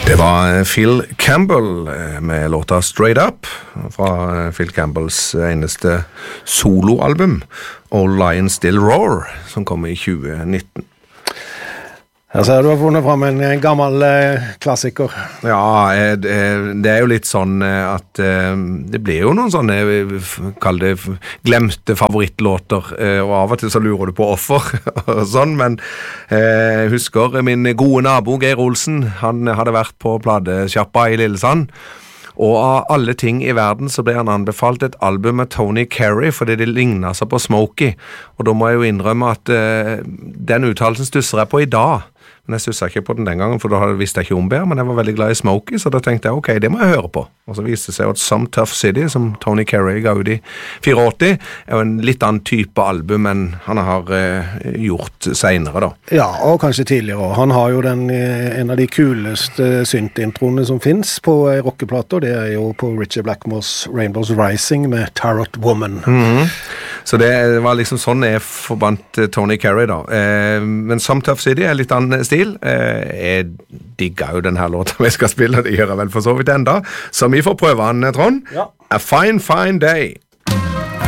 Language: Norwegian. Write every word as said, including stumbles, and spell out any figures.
Det var Phil Campbell med låta Straight Up fra Phil Campbells eneste soloalbum Old Lion Still Roar som kom i tjue nitten. Jeg ser du har funnet frem en, en gammel eh, klassiker. Ja, det er jo litt sånn at det blir jo noen sånne, kall det glemte favorittlåter, og av og til så lurer du på offer og sånn, men jeg husker min gode nabo Geir Olsen, han hadde vært på pladesjappa i Lillesand, og av alle ting i verden så ble han anbefalt et album med Tony Carey fordi det lignet seg på Smokey, og da må jeg jo innrømme at den uttalelsen stusser jeg på i dag. Men jeg stusset ikke på den den gangen, for da visste jeg ikke om bedre, men jeg var veldig glad i Smokey, så da tenkte jeg, ok, det må jeg høre på. Og så viste det seg at Some Tough City, som Tony Carey ga ut i åttifire, er jo en litt annen type album enn han har eh, gjort senere da. Ja, og kanskje tidligere. Han har jo den, en av de kuleste syntintroene som finnes på rockeplater, det er jo på Richard Blackmore's Rainbows Rising med Tarot Woman. Mm-hmm. Så det var liksom sånn jeg forbandt Tony Carey da. Eh, men Some Tough City er litt annen stil. Eh, jeg digger jo den her låten vi skal spille, det gjør jeg vel for så vidt enda. Så vi får prøve han, Trond. Ja. A Fine Fine Day.